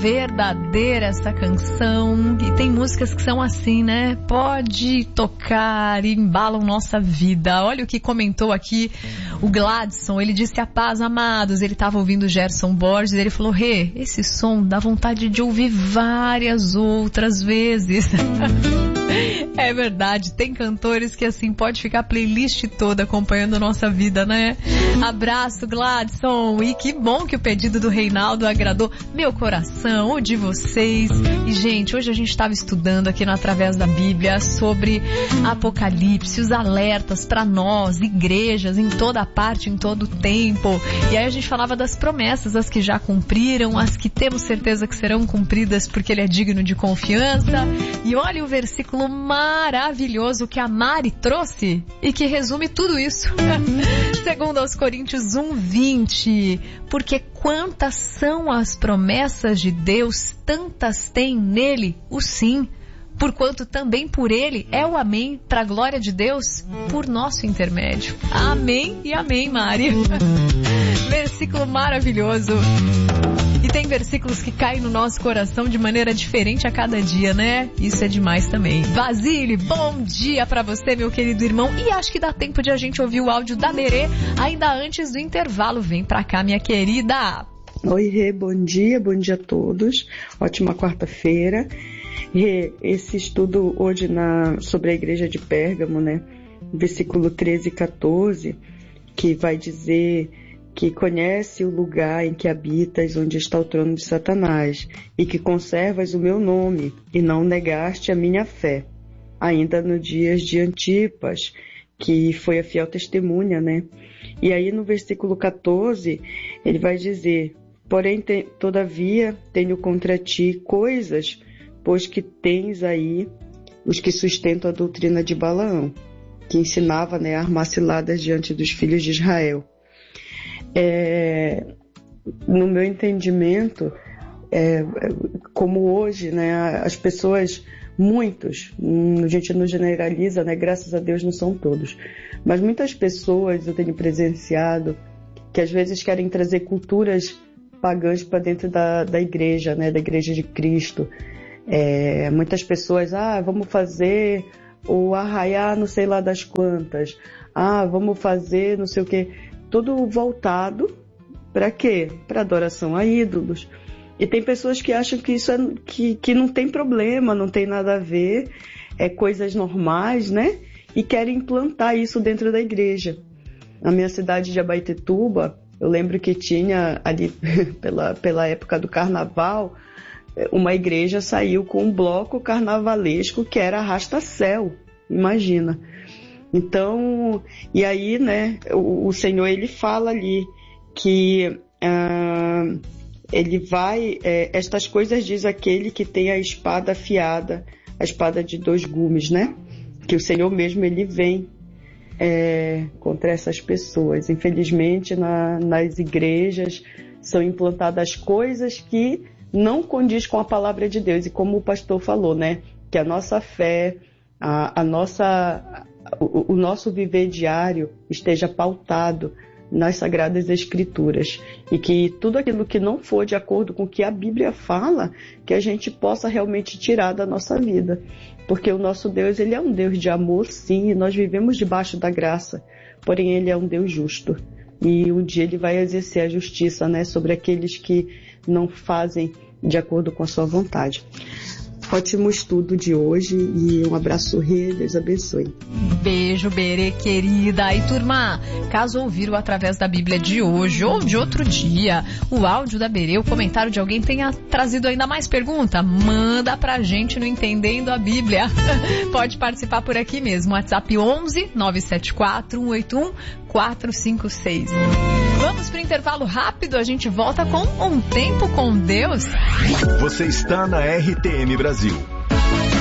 verdadeira essa canção. E tem músicas que são assim, né? Pode tocar e embalam nossa vida. Olha o que comentou aqui o Gladson. Ele disse: a paz, amados. Ele estava ouvindo o Gerson Borges. Ele falou: Rê, esse som dá vontade de ouvir várias outras vezes. É verdade, tem cantores que assim pode ficar a playlist toda acompanhando a nossa vida, né? Abraço, Gladson, e que bom que o pedido do Reinaldo agradou meu coração, o de vocês. E gente, hoje a gente estava estudando aqui no Através da Bíblia sobre Apocalipse, os alertas para nós, igrejas, em toda parte, em todo tempo. E aí a gente falava das promessas, as que já cumpriram, as que temos certeza que serão cumpridas porque ele é digno de confiança. E olha o versículo maravilhoso que a Mari trouxe e que resume tudo isso. Segundo aos Coríntios 1:20, porque quantas são as promessas de Deus, tantas tem nele o sim, porquanto também por ele é o amém, para a glória de Deus, por nosso intermédio. Amém e amém, Mari. Versículo maravilhoso. E tem versículos que caem no nosso coração de maneira diferente a cada dia, né? Isso é demais também. Basílio, bom dia pra você, meu querido irmão. E acho que dá tempo de a gente ouvir o áudio da Berê ainda antes do intervalo. Vem pra cá, minha querida. Oi, Rê, bom dia a todos. Ótima quarta-feira. Rê, esse estudo hoje sobre a igreja de Pérgamo, né? Versículo 13 e 14, que vai dizer que conhece o lugar em que habitas, onde está o trono de Satanás, e que conservas o meu nome, e não negaste a minha fé. Ainda nos dias de Antipas, que foi a fiel testemunha, né? E aí no versículo 14, ele vai dizer: porém, todavia, tenho contra ti coisas, pois que tens aí os que sustentam a doutrina de Balaão, que ensinava, né, a armar ciladas diante dos filhos de Israel. No meu entendimento, como hoje, né, as pessoas, muitos, a gente não generaliza, né, graças a Deus não são todos, mas muitas pessoas eu tenho presenciado que às vezes querem trazer culturas pagãs para dentro da igreja, né, da igreja de Cristo. Muitas pessoas, vamos fazer o arraiá não sei lá das quantas, vamos fazer não sei o que. Tudo voltado para quê? Para adoração a ídolos. E tem pessoas que acham que isso que não tem problema, não tem nada a ver, é coisas normais, né? E querem implantar isso dentro da igreja. Na minha cidade de Abaetetuba, eu lembro que tinha ali, pela época do carnaval, uma igreja saiu com um bloco carnavalesco que era Arrasta-Céu, imagina. Então, e aí, né, o Senhor, ele fala ali que ele vai, estas coisas diz aquele que tem a espada afiada, a espada de 2 gumes, né, que o Senhor mesmo, ele vem contra essas pessoas. Infelizmente, nas igrejas são implantadas coisas que não condiz com a palavra de Deus, e como o pastor falou, né, que a nossa fé, o nosso viver diário esteja pautado nas Sagradas Escrituras, e que tudo aquilo que não for de acordo com o que a Bíblia fala, que a gente possa realmente tirar da nossa vida, porque o nosso Deus, ele é um Deus de amor, sim, e nós vivemos debaixo da graça, porém ele é um Deus justo, e um dia ele vai exercer a justiça, né, sobre aqueles que não fazem de acordo com a sua vontade. Ótimo estudo de hoje e um abraço, Rê, Deus abençoe. Beijo, Berê, querida. E turma, caso ouviram através da Bíblia de hoje ou de outro dia, o áudio da Berê, o comentário de alguém tenha trazido ainda mais pergunta, manda pra gente no Entendendo a Bíblia. Pode participar por aqui mesmo, WhatsApp 11 974 181 456. Vamos pro intervalo rápido, a gente volta com Um Tempo com Deus. Você está na RTM Brasil.